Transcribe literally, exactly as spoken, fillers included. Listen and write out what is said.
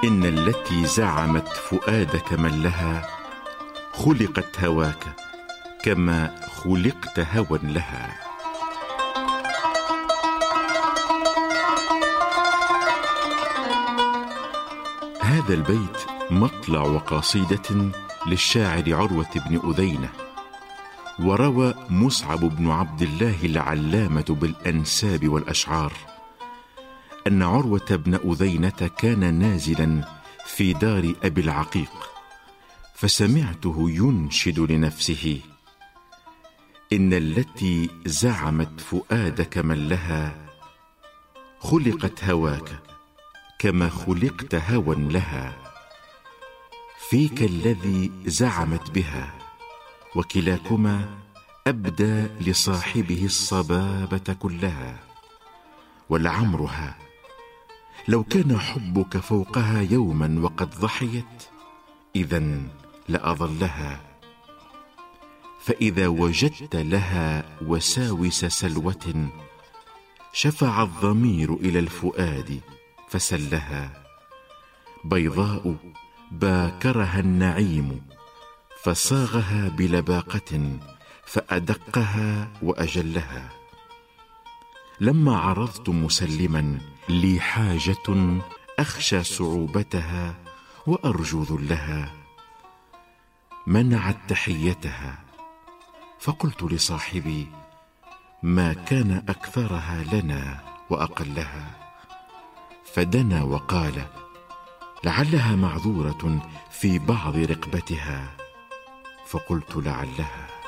إن التي زعمت فؤادك من لها خلقت هواك كما خلقت هوى لها. هذا البيت مطلع وقصيدة للشاعر عروة بن أذينة. وروى مصعب بن عبد الله العلامة بالأنساب والأشعار أن عروة بن أذينة كان نازلا في دار أبي العقيق، فسمعته ينشد لنفسه: إن التي زعمت فؤادك من لها خلقت هواك كما خلقت هوى لها، فيك الذي زعمت بها، وكلاكما أبدى لصاحبه الصبابة كلها. ولعمرها لو كان حبك فوقها يوما وقد ضحيت إذن لأظلها، فإذا وجدت لها وساوس سلوة شفع الضمير إلى الفؤاد فسلها، بيضاء باكرها النعيم فصاغها بلباقة فأدقها وأجلها. لما عرضت مسلما لي حاجة أخشى صعوبتها وأرجو ذلها، منعت تحيتها، فقلت لصاحبي: ما كان أكثرها لنا وأقلها، فدنا وقال: لعلها معذورة في بعض رقبتها، فقلت: لعلها.